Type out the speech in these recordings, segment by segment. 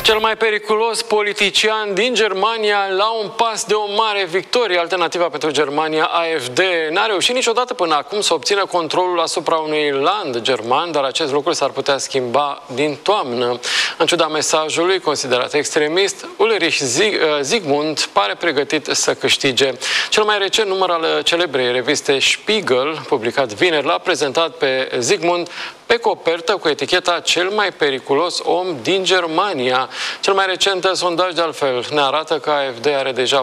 Cel mai periculos politician din Germania la un pas de o mare victorie. Alternativa pentru Germania, AfD, n-a reușit niciodată până acum să obțină controlul asupra unui land german, dar acest lucru s-ar putea schimba din toamnă. În ciuda mesajului considerat extremist, Ulrich Zygmunt pare pregătit să câștige. Cel mai recent număr al celebrei reviste Spiegel, publicat vineri, l-a prezentat pe Zygmunt pe copertă cu eticheta cel mai periculos om din Germania. Cel mai recent sondaj, de altfel, ne arată că AfD are deja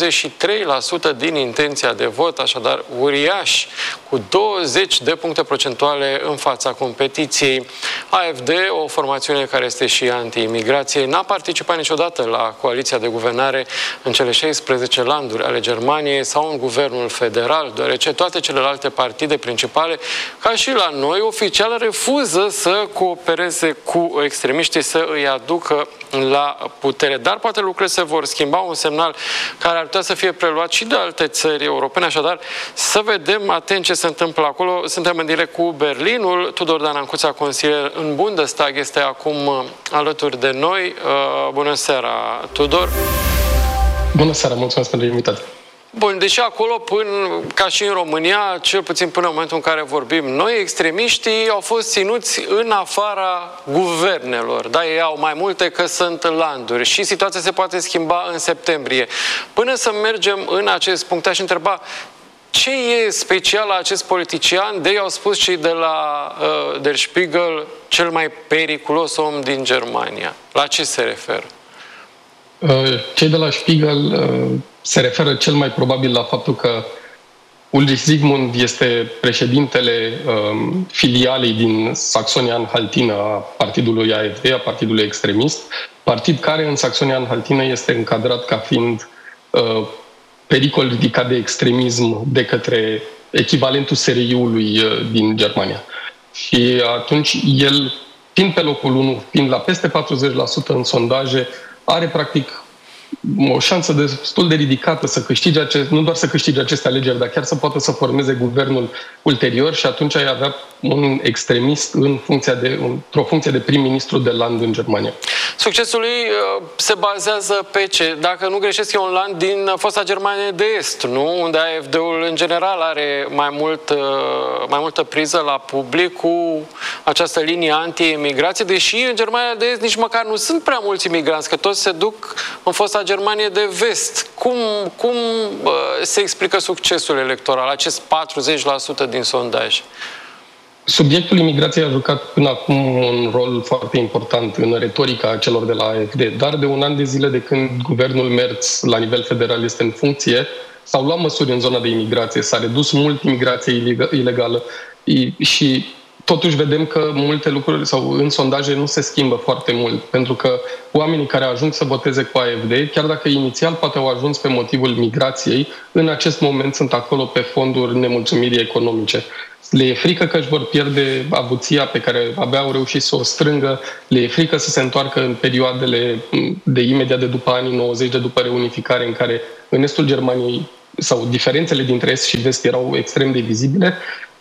43% din intenția de vot, așadar uriaș, cu 20 de puncte procentuale în fața competiției. AfD, o formațiune care este și anti-imigrație, n-a participat niciodată la coaliția de guvernare în cele 16 landuri ale Germaniei sau în guvernul federal, deoarece toate celelalte partide principale, ca și la noi, oficial refuză să coopereze cu extremiștii, să îi aducă la putere. Dar poate lucrurile se vor schimba, un semnal care ar putea să fie preluat și de alte țări europene. Așadar, să vedem atent ce se întâmplă acolo. Suntem în direct cu Berlinul. Tudor Dan Ancuța, consilier în Bundestag, este acum alături de noi. Bună seara, Tudor! Bună seara, mulțumesc pentru invitație! Bun, deși acolo, ca și în România, cel puțin până în momentul în care vorbim noi, extremiștii au fost ținuți în afara guvernelor. Da, ei au mai multe că sunt landuri și situația se poate schimba în septembrie. Până să mergem în acest punct, aș întreba ce e special la acest politician? De ei au spus cei de la Der Spiegel, cel mai periculos om din Germania. La ce se referă? Cei de la Spiegel se referă cel mai probabil la faptul că Ulrich Zygmunt este președintele filialei din Saxonia-Anhaltină a partidului AfD, a partidului extremist, partid care în Saxonia-Anhaltină este încadrat ca fiind pericol ridicat de extremism de către echivalentul SRI-ului din Germania. Și atunci el, fiind pe locul 1, fiind la peste 40% în sondaje, are practic o șansă destul de ridicată să câștige nu doar să câștige aceste alegeri, dar chiar să poată să formeze guvernul ulterior și atunci ai avea un extremist într-o funcție de prim-ministru de land în Germania. Succesul lui se bazează pe ce? Dacă nu greșesc, e un land din fosta Germanie de Est, nu? Unde AfD-ul în general are mai multă priză la public cu această linie anti-imigrație, deși în Germania de Est nici măcar nu sunt prea mulți imigranți, că toți se duc în fosta Germanie de Vest. Cum se explică succesul electoral, acest 40% din sondaj? Subiectul imigrației a jucat până acum un rol foarte important în retorica celor de la AfD, dar de un an de zile de când guvernul Merz la nivel federal este în funcție, s-au luat măsuri în zona de imigrație, s-a redus mult imigrația ilegală și totuși vedem că multe lucruri sau în sondaje nu se schimbă foarte mult, pentru că oamenii care ajung să voteze cu AfD, chiar dacă inițial poate au ajuns pe motivul migrației, în acest moment sunt acolo pe fonduri nemulțumirii economice. Le e frică că își vor pierde avuția pe care abia au reușit să o strângă, le e frică să se întoarcă în perioadele de imediat de după anii 90, de după reunificare, în care în estul Germaniei sau diferențele dintre est și vest erau extrem de vizibile.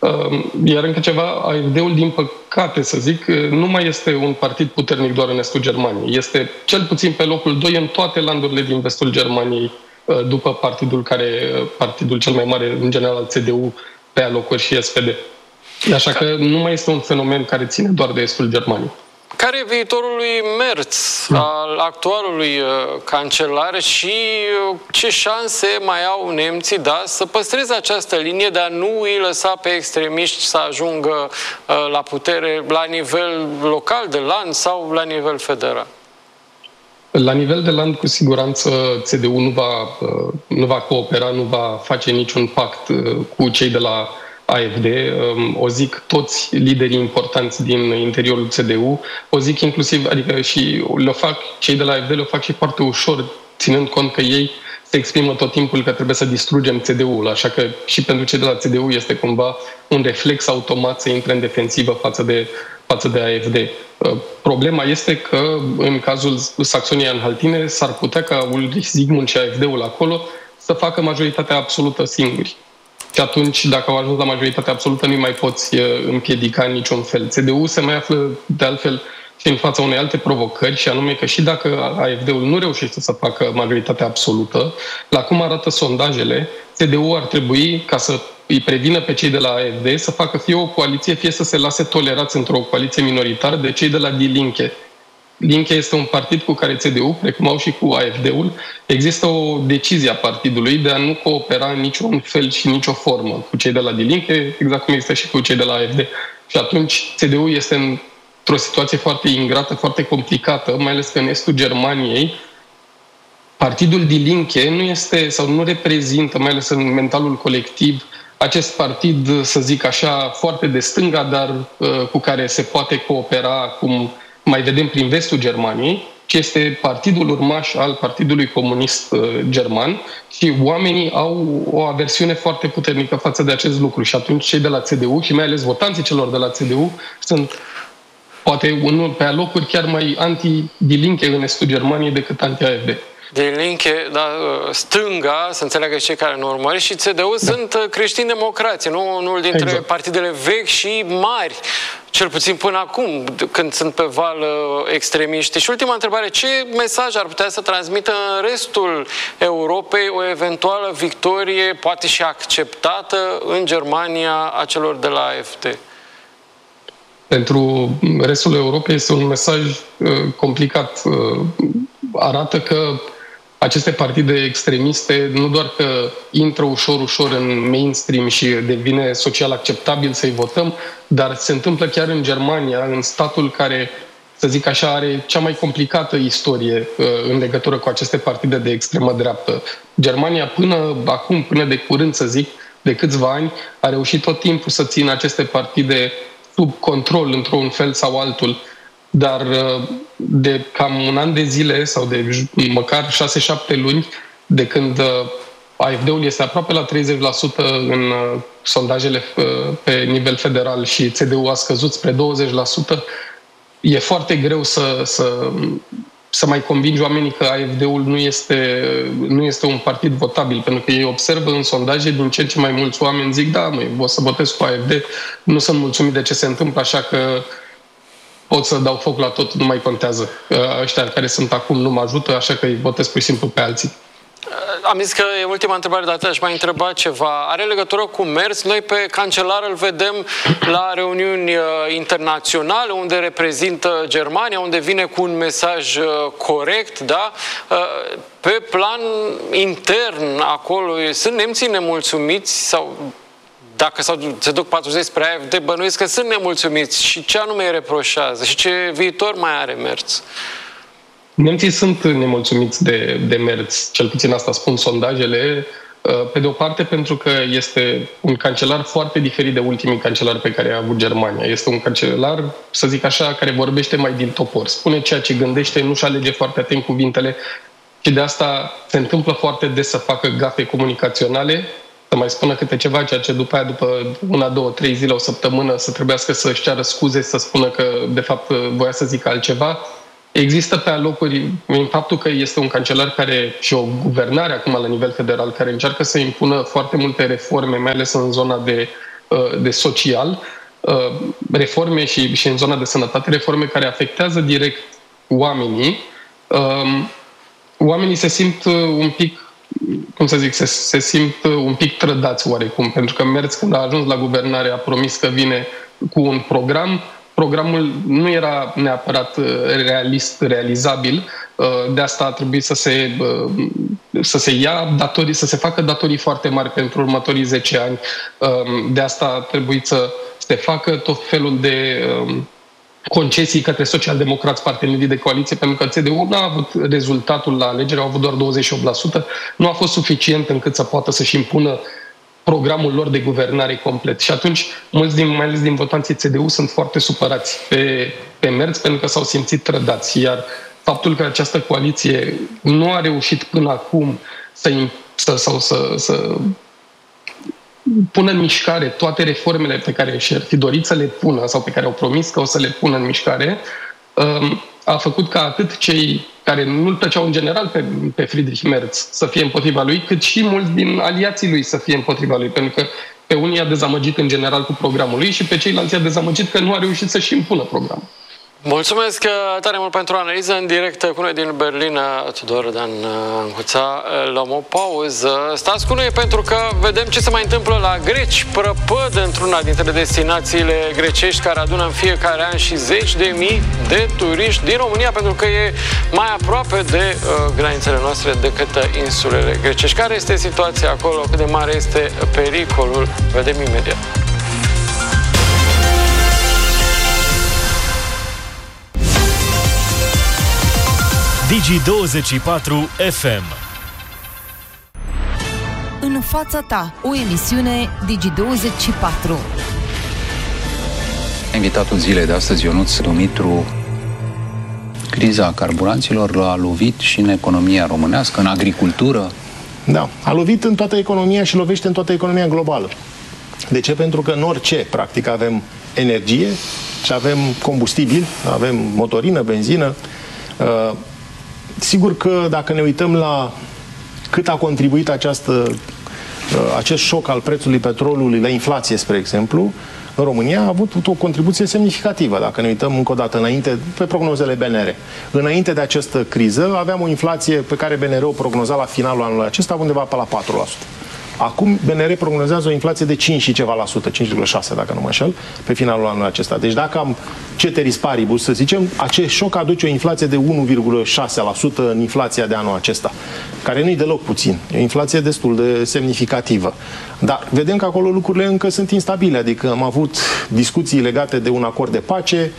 Iar încă ceva, AfD-ul, din păcate să zic, nu mai este un partid puternic doar în estul Germaniei. Este cel puțin pe locul 2 în toate landurile din vestul Germaniei, după partidul cel mai mare, în general, CDU, pe alocuri și SPD. Așa că nu mai este un fenomen care ține doar de estul Germaniei. Care e viitorul lui Merz, al actualului cancelar, și ce șanse mai au nemții, da, să păstreze această linie de a nu îi lăsa pe extremiști să ajungă la putere la nivel local, de land, sau la nivel federal? La nivel de land, cu siguranță, CDU nu va coopera, nu va face niciun pact cu cei de la AfD. O zic toți liderii importanți din interiorul CDU, o zic inclusiv, adică și cei de la AfD le fac și foarte ușor, ținând cont că ei se exprimă tot timpul că trebuie să distrugem CDU-ul, așa că și pentru cei de la CDU este cumva un reflex automat să intre în defensivă față de AfD. Problema este că în cazul Saxonia-Anhaltine s-ar putea ca Ulrich Zygmunt și AfD-ul acolo să facă majoritatea absolută singuri. Și atunci, dacă au ajuns la majoritatea absolută, nu mai poți împiedica în niciun fel. CDU se mai află, de altfel, și în fața unei alte provocări, și anume că și dacă AfD-ul nu reușește să facă majoritatea absolută, la cum arată sondajele, CDU ar trebui, ca să îi prevină pe cei de la AfD, să facă fie o coaliție, fie să se lase tolerați într-o coaliție minoritară de cei de la Die Linke. Linke este un partid cu care CDU, precum au și cu AfD-ul, există o decizie a partidului de a nu coopera în niciun fel și nicio formă cu cei de la Die Linke, exact cum există și cu cei de la AfD. Și atunci CDU este într-o situație foarte ingrată, foarte complicată, mai ales că în estul Germaniei partidul Die Linke nu este sau nu reprezintă, mai ales în mentalul colectiv, acest partid, să zic așa, foarte de stânga, dar cu care se poate coopera, cum mai vedem prin vestul Germaniei, ci este partidul urmaș al Partidului Comunist German și oamenii au o aversiune foarte puternică față de acest lucru. Și atunci cei de la CDU și mai ales votanții celor de la CDU sunt poate unul pe alocuri chiar mai anti-Die Linke în estul Germaniei decât anti-AfD. Die Linke, da, stânga, să înțeleagă cei care nu urmăresc, și CDU sunt creștini-democrații, nu unul dintre partidele vechi și mari, cel puțin până acum, când sunt pe val extremiști. Și ultima întrebare, ce mesaj ar putea să transmită în restul Europei o eventuală victorie, poate și acceptată, în Germania a celor de la AfD? Pentru restul Europei este un mesaj complicat. Arată că aceste partide extremiste nu doar că intră ușor în mainstream și devine social acceptabil să-i votăm, dar se întâmplă chiar în Germania, în statul care, să zic așa, are cea mai complicată istorie în legătură cu aceste partide de extremă dreaptă. Germania până acum, până de curând, să zic, de câțiva ani, a reușit tot timpul să țină aceste partide sub control într-un fel sau altul. Dar de cam un an de zile sau de măcar 6-7 luni, de când AfD-ul este aproape la 30% în sondajele pe nivel federal și CDU a scăzut spre 20%, e foarte greu să mai convingi oamenii că AfD-ul nu este un partid votabil, pentru că ei observă în sondaje din ce în ce mai mulți oameni zic, da, o să votez cu AfD, nu sunt mulțumit de ce se întâmplă, așa că pot să dau foc la tot, nu mai contează. Ăștia care sunt acum nu mă ajută, așa că îi votez pur și simplu pe alții. Am zis că e ultima întrebare, dar aș mai întreba ceva. Are legătură cu Merz? Noi pe cancelar îl vedem la reuniuni internaționale, unde reprezintă Germania, unde vine cu un mesaj corect, da? Pe plan intern, acolo, sunt nemții nemulțumiți sau... Dacă se duc 40 spre AfD, bănuiesc că sunt nemulțumiți. Și ce anume îi reproșează? Și ce viitor mai are Merz? Nemții sunt nemulțumiți de Merz, cel puțin asta spun sondajele, pe de o parte pentru că este un cancelar foarte diferit de ultimii cancelari pe care a avut Germania. Este un cancelar, să zic așa, care vorbește mai din topor. Spune ceea ce gândește, nu-și alege foarte atent cuvintele și de asta se întâmplă foarte des să facă gafe comunicaționale, să mai spună câte ceva, ceea ce după aia, după 1, 2, 3 zile, o săptămână, să trebuiască să-și ceară scuze, să spună că, de fapt, voia să zică altceva. Există pe alocuri, în faptul că este un cancelar care, și o guvernare acum la nivel federal, care încearcă să impună foarte multe reforme, mai ales în zona de social, reforme și în zona de sănătate, reforme care afectează direct oamenii. Oamenii se simt un pic, cum să zic, se simt un pic trădați oarecum, pentru că Merz, când a ajuns la guvernare, a promis că vine cu un program. Programul nu era neapărat realizabil, de asta a trebuit să se ia datorii, să se facă datorii foarte mari pentru următorii 10 ani. De asta a trebuit să se facă tot felul de concesii către socialdemocrați, partenerii de coaliție, pentru că CDU nu a avut rezultatul la alegeri, au avut doar 28%, nu a fost suficient încât să poată să-și impună programul lor de guvernare complet. Și atunci, mulți, mai ales din votanții CDU, sunt foarte supărați pe Merz pentru că s-au simțit trădați. Iar faptul că această coaliție nu a reușit până acum să pună în mișcare toate reformele pe care și-ar fi dorit să le pună sau pe care au promis că o să le pună în mișcare, a făcut ca atât cei care nu-l plăceau în general pe Friedrich Merz să fie împotriva lui, cât și mulți din aliații lui să fie împotriva lui, pentru că pe unii a dezamăgit în general cu programul lui și pe ceilalți a dezamăgit că nu a reușit să-și impună programul. Mulțumesc tare mult pentru analiză în direct cu noi din Berlin, Tudor Dan Ancuța. Luăm o pauză. Stați cu noi pentru că vedem ce se mai întâmplă la greci. Prăpăd într-una dintre destinațiile grecești care adună în fiecare an și zeci de mii de turiști din România, pentru că e mai aproape de granițele noastre decât insulele grecești. Care este situația acolo? Cât de mare este pericolul? Vedem imediat. Digi24 FM. În fața ta, o emisiune Digi24. Invitatul zilei de astăzi, Ionuț Dumitru. Criza carburanților a lovit și în economia românească, în agricultură. Da, a lovit în toată economia și lovește în toată economia globală. De ce? Pentru că în orice, practic, avem energie și avem combustibil, avem motorină, benzină. Sigur că dacă ne uităm la cât a contribuit acest șoc al prețului petrolului la inflație, spre exemplu, în România a avut o contribuție semnificativă. Dacă ne uităm încă o dată înainte, pe prognozele BNR. Înainte de această criză aveam o inflație pe care BNR o prognoza la finalul anului acesta undeva pe la 4%. Acum BNR prognozează o inflație de 5 și ceva la sută, 5,6 dacă nu mă înșel, pe finalul anului acesta. Deci dacă am ceteris paribus, să zicem, acest șoc aduce o inflație de 1,6% în inflația de anul acesta, care nu-i deloc puțin. E o inflație destul de semnificativă. Dar vedem că acolo lucrurile încă sunt instabile, adică am avut discuții legate de un acord de pace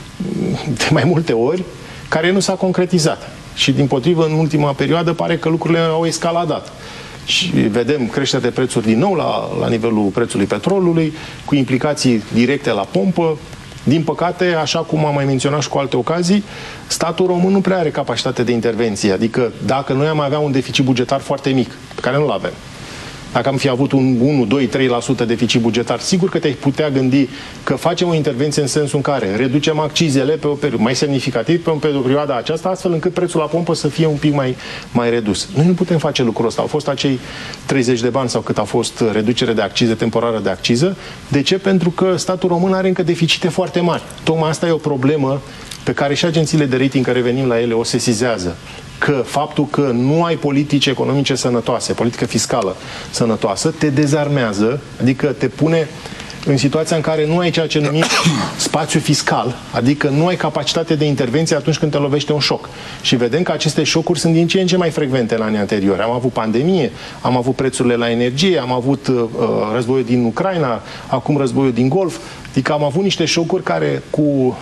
de mai multe ori, care nu s-a concretizat. Și dimpotrivă, în ultima perioadă, pare că lucrurile au escaladat. Și vedem creșterea de prețuri din nou la nivelul prețului petrolului, cu implicații directe la pompă. Din păcate, așa cum am mai menționat și cu alte ocazii, statul român nu prea are capacitate de intervenție. Adică dacă noi am avea un deficit bugetar foarte mic, pe care nu-l avem, dacă am fi avut un 1, 2, 3% deficit bugetar, sigur că te-ai putea gândi că facem o intervenție în sensul în care reducem accizele pe o perioadă mai semnificativ pe o perioadă aceasta, astfel încât prețul la pompă să fie un pic mai redus. Noi nu putem face lucrul ăsta. Au fost acei 30 de bani sau cât a fost reducere de accize, temporară de acciză. De ce? Pentru că statul român are încă deficite foarte mari. Tocmai asta e o problemă pe care și agențiile de rating, care venim la ele, o sesizează. Că faptul că nu ai politici economice sănătoase, politică fiscală sănătoasă, te dezarmează, adică te pune în situația în care nu ai ceea ce numim spațiu fiscal, adică nu ai capacitate de intervenție atunci când te lovește un șoc. Și vedem că aceste șocuri sunt din ce în ce mai frecvente în anii anteriori. Am avut pandemie, am avut prețurile la energie, am avut războiul din Ucraina, acum războiul din Golf, adică am avut niște șocuri care cu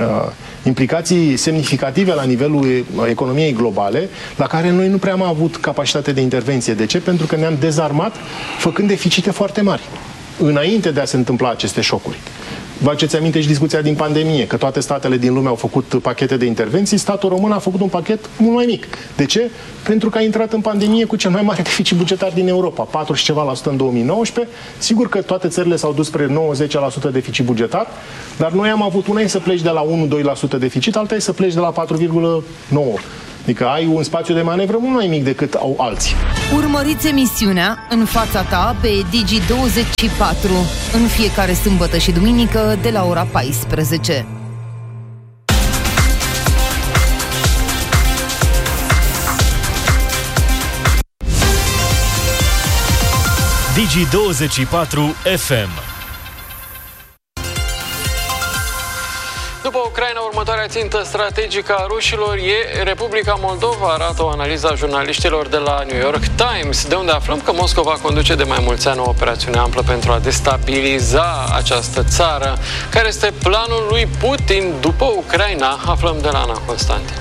implicații semnificative la nivelul economiei globale, la care noi nu prea am avut capacitate de intervenție. De ce? Pentru că ne-am dezarmat făcând deficite foarte mari, înainte de a se întâmpla aceste șocuri. Vă aduceți aminte și discuția din pandemie, că toate statele din lume au făcut pachete de intervenții, statul român a făcut un pachet mult mai mic. De ce? Pentru că a intrat în pandemie cu cel mai mare deficit bugetar din Europa, 4 și ceva la sută în 2019. Sigur că toate țările s-au dus spre 90% deficit bugetar, dar noi am avut una e să pleci de la 1-2% deficit, alta e să pleci de la 4,9%. Adică ai un spațiu de manevră mult mai mic decât au alții. Urmăriți emisiunea În fața ta pe Digi24 în fiecare sâmbătă și duminică de la ora 14. Digi24 FM. După Ucraina, următoarea țintă strategică a rușilor e Republica Moldova, arată o analiză a jurnaliștilor de la New York Times, de unde aflăm că Moscova conduce de mai mulți ani o operațiune amplă pentru a destabiliza această țară. Care este planul lui Putin după Ucraina? Aflăm de la Ana Constantin.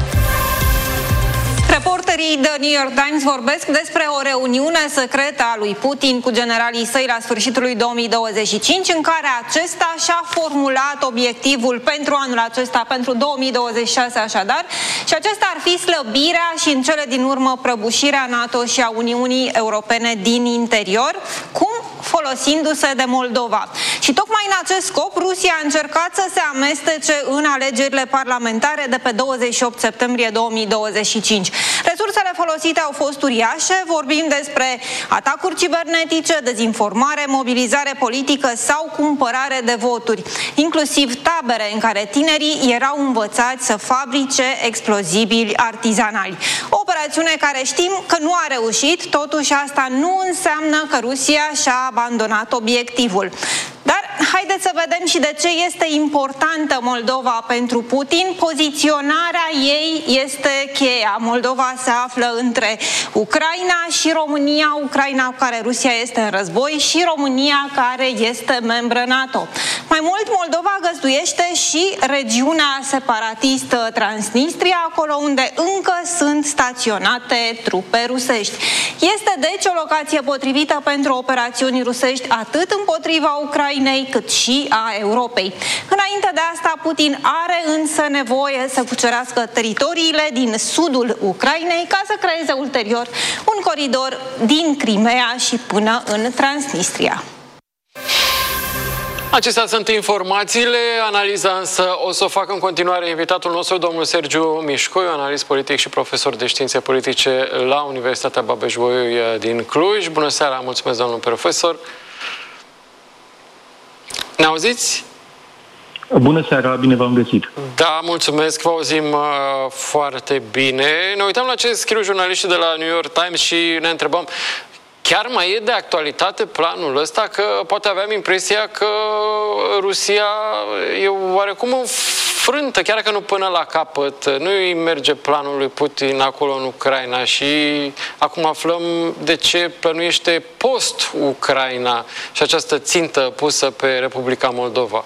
Reporterii The New York Times vorbesc despre o reuniune secretă a lui Putin cu generalii săi la sfârșitul lui 2025, în care acesta și-a formulat obiectivul pentru anul acesta, pentru 2026 așadar, și acesta ar fi slăbirea și în cele din urmă prăbușirea NATO și a Uniunii Europene din interior. Cum folosindu-se de Moldova. Și tocmai în acest scop, Rusia a încercat să se amestece în alegerile parlamentare de pe 28 septembrie 2025. Resursele folosite au fost uriașe, vorbim despre atacuri cibernetice, dezinformare, mobilizare politică sau cumpărare de voturi, inclusiv tabere în care tinerii erau învățați să fabrice explozibili artizanali. O operațiune care știm că nu a reușit, totuși asta nu înseamnă că Rusia și-a abandonat obiectivul. Dar haideți să vedem și de ce este importantă Moldova pentru Putin. Poziționarea ei este cheia. Moldova se află între Ucraina și România, Ucraina cu care Rusia este în război și România care este membră NATO. Mai mult, Moldova găzduiește și regiunea separatistă Transnistria, acolo unde încă sunt staționate trupe rusești. Este deci o locație potrivită pentru operațiuni rusești atât împotriva Ucrainei cât și a Europei. Înainte de asta, Putin are însă nevoie să cucerească teritoriile din sudul Ucrainei ca să creeze ulterior un coridor din Crimea și până în Transnistria. Acestea sunt informațiile, analiza însă o să o facă în continuare invitatul nostru, domnul Sergiu Mișcoiu, analist politic și profesor de științe politice la Universitatea Babeș-Bolyai din Cluj. Bună seara, mulțumesc, domnul profesor. Ne auziți? Bună seara, bine v-am găsit. Da, mulțumesc, vă auzim foarte bine. Ne uităm la ce scriu jurnaliștii de la New York Times și ne întrebăm, chiar mai e de actualitate planul ăsta? Că poate aveam impresia că Rusia e oarecum înfrântă, chiar că nu până la capăt. Nu îi merge planul lui Putin acolo în Ucraina și acum aflăm de ce plănuiește post-Ucraina și această țintă pusă pe Republica Moldova.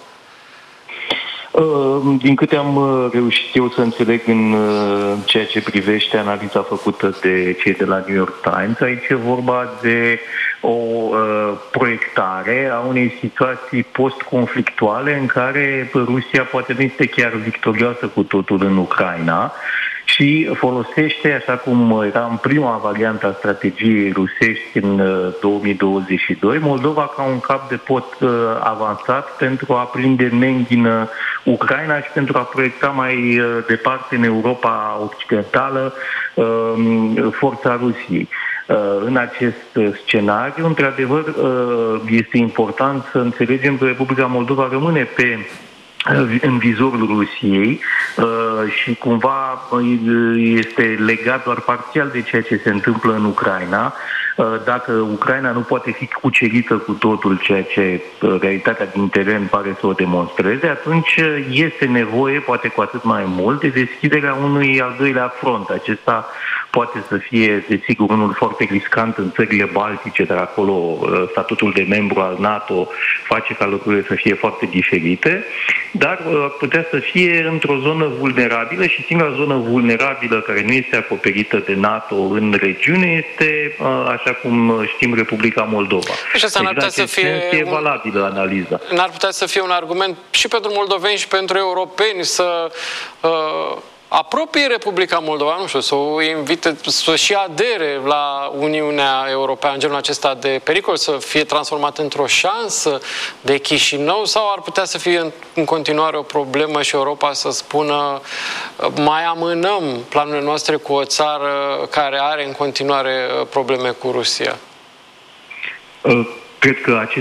Din câte am reușit eu să înțeleg în ceea ce privește analiza făcută de cei de la New York Times, aici e vorba de o proiectare a unei situații post-conflictuale în care Rusia poate nu este chiar victorioasă cu totul în Ucraina și folosește, așa cum era în prima variantă a strategiei rusești în 2022, Moldova ca un cap de pod avansat pentru a prinde neînghină Ucraina și pentru a proiecta mai departe în Europa Occidentală forța Rusiei. În acest scenariu, într-adevăr, este important să înțelegem că Republica Moldova rămâne în vizorul Rusiei și cumva este legat doar parțial de ceea ce se întâmplă în Ucraina. Dacă Ucraina nu poate fi cucerită cu totul, ceea ce realitatea din teren pare să o demonstreze, atunci este nevoie, poate cu atât mai mult, de deschiderea unui al doilea front. Acesta poate să fie, desigur, unul foarte riscant în țările baltice, dar acolo statutul de membru al NATO face ca lucrurile să fie foarte diferite, dar putea să fie într-o zonă vulnerabilă și singura zonă vulnerabilă care nu este acoperită de NATO în regiune este, așa cum știm, Republica Moldova. Și asta n-ar putea să fie e valabilă analiza. N-ar putea să fie un argument și pentru moldoveni și pentru europeni să apropie Republica Moldova, nu știu, să o invite să și adere la Uniunea Europeană, în genul acesta de pericol, să fie transformat într-o șansă de Chișinău, sau ar putea să fie în continuare o problemă și Europa să spună mai amânăm planurile noastre cu o țară care are în continuare probleme cu Rusia? Cred că acest